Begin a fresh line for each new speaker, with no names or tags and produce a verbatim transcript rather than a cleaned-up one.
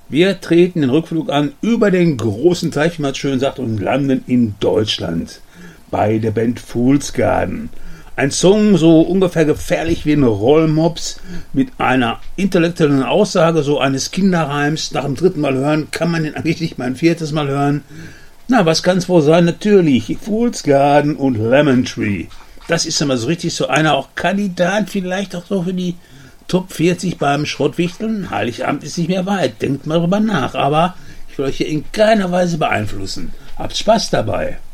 Wir treten den Rückflug an über den großen Teich, wie man schön sagt, und landen in Deutschland bei der Band Fool's Garden. Ein Song so ungefähr gefährlich wie ein Rollmops mit einer intellektuellen Aussage so eines Kinderreims. Nach dem dritten Mal hören kann man den eigentlich nicht mal ein viertes Mal hören. Na, was kann's wohl sein? Natürlich Fool's Garden und Lemon Tree. Das ist immer so richtig so einer auch Kandidat, vielleicht auch so für die Top vierzig beim Schrottwichteln. Heiligabend ist nicht mehr weit, denkt mal drüber nach, aber ich will euch hier in keiner Weise beeinflussen. Habt Spaß dabei.